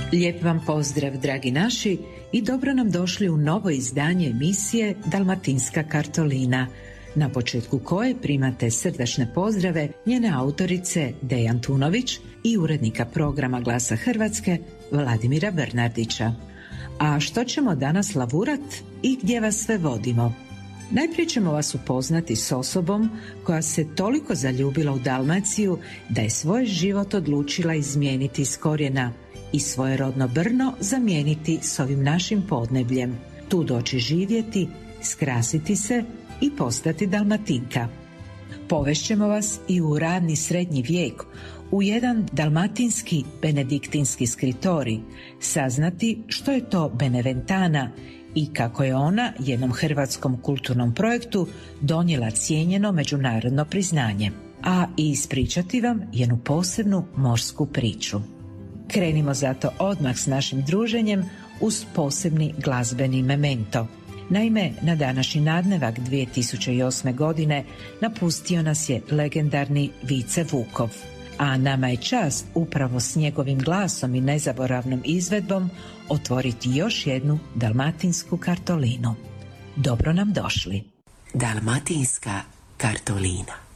Lijep vam pozdrav, dragi naši, i dobro nam došli u novo izdanje emisije Dalmatinska kartolina, na početku koje primate srdačne pozdrave njene autorice Dejan Tunović i urednika programa Glasa Hrvatske Vladimira Bernardića. A što ćemo danas lavurat i gdje vas sve vodimo? Najprije ćemo vas upoznati s osobom koja se toliko zaljubila u Dalmaciju da je svoj život odlučila izmijeniti iz korijena i svoje rodno Brno zamijeniti s ovim našim podnebljem, tu doći živjeti, skrasiti se i postati Dalmatinka. Povešćemo vas i u rani srednji vijek, u jedan dalmatinski benediktinski skritorij, saznati što je to Beneventana i kako je ona jednom hrvatskom kulturnom projektu donijela cijenjeno međunarodno priznanje, a i ispričati vam jednu posebnu morsku priču. Krenimo zato odmah s našim druženjem uz posebni glazbeni memento. Naime, na današnji nadnevak 2008. godine napustio nas je legendarni Vice Vukov, a nama je čast upravo s njegovim glasom i nezaboravnom izvedbom otvoriti još jednu dalmatinsku kartolinu. Dobro nam došli. Dalmatinska kartolina.